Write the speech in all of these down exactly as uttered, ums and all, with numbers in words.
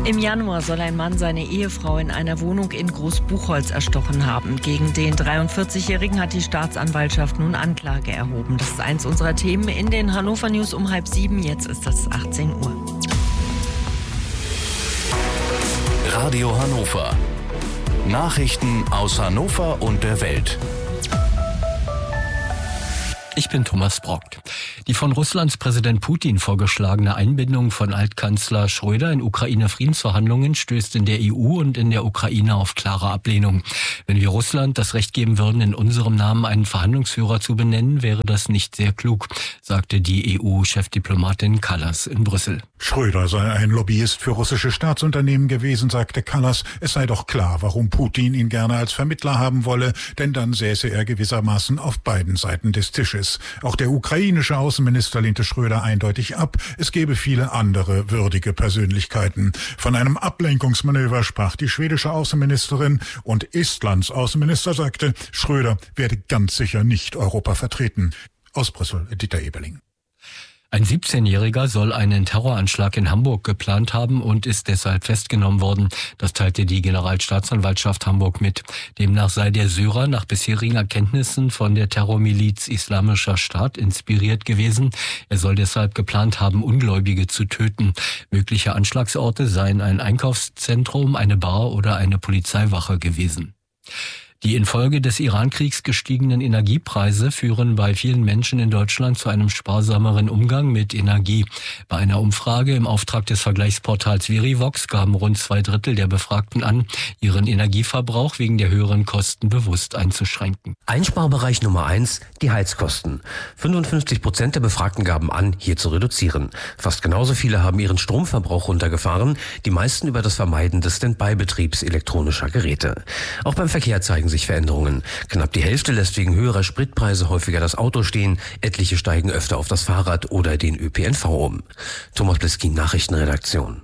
Im Januar soll ein Mann seine Ehefrau in einer Wohnung in Großbuchholz erstochen haben. Gegen den dreiundvierzigjährigen hat die Staatsanwaltschaft nun Anklage erhoben. Das ist eins unserer Themen in den Hannover News um halb sieben. Jetzt ist es achtzehn Uhr. Radio Hannover. Nachrichten aus Hannover und der Welt. Ich bin Thomas Brockt. Die von Russlands Präsident Putin vorgeschlagene Einbindung von Altkanzler Schröder in Ukraine-Friedensverhandlungen stößt in der E U und in der Ukraine auf klare Ablehnung. Wenn wir Russland das Recht geben würden, in unserem Namen einen Verhandlungsführer zu benennen, wäre das nicht sehr klug, sagte die E U-Chefdiplomatin Kallas in Brüssel. Schröder sei ein Lobbyist für russische Staatsunternehmen gewesen, sagte Kallas. Es sei doch klar, warum Putin ihn gerne als Vermittler haben wolle, denn dann säße er gewissermaßen auf beiden Seiten des Tisches. Auch der ukrainische Außenminister lehnte Schröder eindeutig ab. Es gäbe viele andere würdige Persönlichkeiten. Von einem Ablenkungsmanöver sprach die schwedische Außenministerin und Estlands Außenminister sagte, Schröder werde ganz sicher nicht Europa vertreten. Aus Brüssel, Dieter Eberling. Ein siebzehnjähriger soll einen Terroranschlag in Hamburg geplant haben und ist deshalb festgenommen worden. Das teilte die Generalstaatsanwaltschaft Hamburg mit. Demnach sei der Syrer nach bisherigen Erkenntnissen von der Terrormiliz Islamischer Staat inspiriert gewesen. Er soll deshalb geplant haben, Ungläubige zu töten. Mögliche Anschlagsorte seien ein Einkaufszentrum, eine Bar oder eine Polizeiwache gewesen. Die infolge des Iran-Kriegs gestiegenen Energiepreise führen bei vielen Menschen in Deutschland zu einem sparsameren Umgang mit Energie. Bei einer Umfrage im Auftrag des Vergleichsportals Verivox gaben rund zwei Drittel der Befragten an, ihren Energieverbrauch wegen der höheren Kosten bewusst einzuschränken. Einsparbereich Nummer eins, die Heizkosten. fünfundfünfzig Prozent der Befragten gaben an, hier zu reduzieren. Fast genauso viele haben ihren Stromverbrauch runtergefahren, die meisten über das Vermeiden des Standby-Betriebs elektronischer Geräte. Auch beim Verkehr zeigen sich Veränderungen. Knapp die Hälfte lässt wegen höherer Spritpreise häufiger das Auto stehen, etliche steigen öfter auf das Fahrrad oder den Ö P N V um. Thomas Bliskin, Nachrichtenredaktion.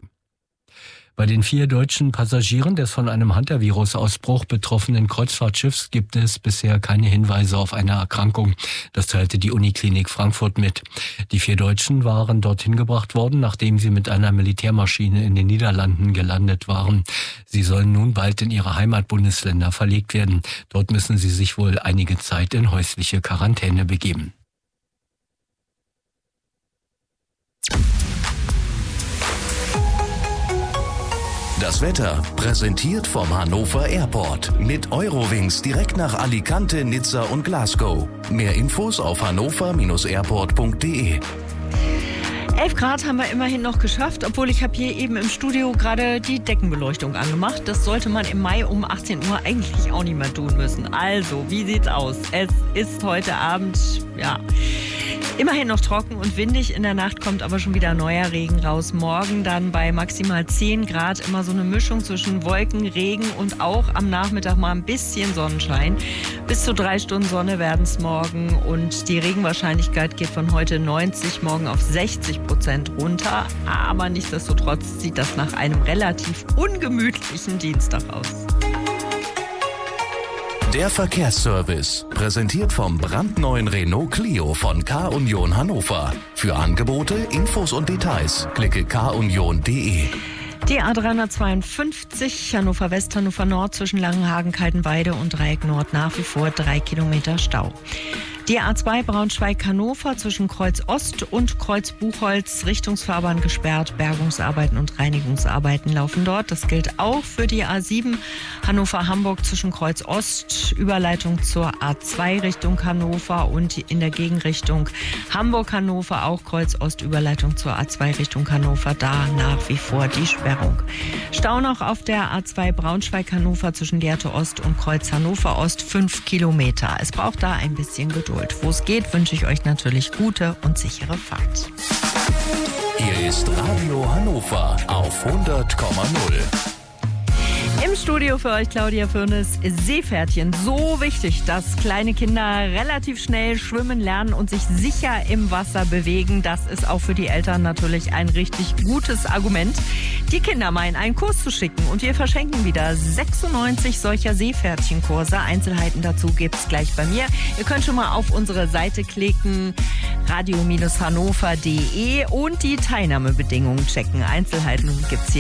Bei den vier deutschen Passagieren des von einem Hantavirus-Ausbruch betroffenen Kreuzfahrtschiffs gibt es bisher keine Hinweise auf eine Erkrankung. Das teilte die Uniklinik Frankfurt mit. Die vier Deutschen waren dorthin gebracht worden, nachdem sie mit einer Militärmaschine in den Niederlanden gelandet waren. Sie sollen nun bald in ihre Heimatbundesländer verlegt werden. Dort müssen sie sich wohl einige Zeit in häusliche Quarantäne begeben. Das Wetter präsentiert vom Hannover Airport. Mit Eurowings direkt nach Alicante, Nizza und Glasgow. Mehr Infos auf hannover Bindestrich airport punkt de. elf Grad haben wir immerhin noch geschafft, obwohl ich habe hier eben im Studio gerade die Deckenbeleuchtung angemacht. Das sollte man im Mai um achtzehn Uhr eigentlich auch nicht mehr tun müssen. Also, wie sieht's aus? Es ist heute Abend, ja, immerhin noch trocken und windig. In der Nacht kommt aber schon wieder neuer Regen raus. Morgen dann bei maximal zehn Grad immer so eine Mischung zwischen Wolken, Regen und auch am Nachmittag mal ein bisschen Sonnenschein. Bis zu drei Stunden Sonne werden es morgen und die Regenwahrscheinlichkeit geht von heute neunzig, morgen auf sechzig Prozent runter. Aber nichtsdestotrotz sieht das nach einem relativ ungemütlichen Dienstag aus. Der Verkehrsservice, präsentiert vom brandneuen Renault Clio von K-Union Hannover. Für Angebote, Infos und Details klicke k union punkt de. Die A dreihundertzweiundfünfzig Hannover West, Hannover Nord zwischen Langenhagen, Kaltenweide und Dreieck Nord nach wie vor drei Kilometer Stau. Die A zwei Braunschweig-Hannover zwischen Kreuz Ost und Kreuz Buchholz, Richtungsfahrbahn gesperrt, Bergungsarbeiten und Reinigungsarbeiten laufen dort. Das gilt auch für die A sieben Hannover-Hamburg zwischen Kreuz Ost, Überleitung zur A zwei Richtung Hannover und in der Gegenrichtung Hamburg-Hannover auch Kreuz Ost, Überleitung zur A zwei Richtung Hannover, da nach wie vor die Sperrung. Stau noch auf der A zwei Braunschweig-Hannover zwischen Lehrte Ost und Kreuz Hannover Ost, fünf Kilometer. Es braucht da ein bisschen Geduld. Wo es geht, wünsche ich euch natürlich gute und sichere Fahrt. Hier ist Radio Hannover auf hundert Komma null. Im Studio für euch Claudia Fürnes. Seepferdchen, so wichtig, dass kleine Kinder relativ schnell schwimmen lernen und sich sicher im Wasser bewegen. Das ist auch für die Eltern natürlich ein richtig gutes Argument, die Kinder mal in einen Kurs zu schicken. Und wir verschenken wieder sechsundneunzig solcher Seepferdchenkurse. Einzelheiten dazu gibt's gleich bei mir. Ihr könnt schon mal auf unsere Seite klicken, radio Bindestrich hannover punkt de, und die Teilnahmebedingungen checken. Einzelheiten gibt's hier.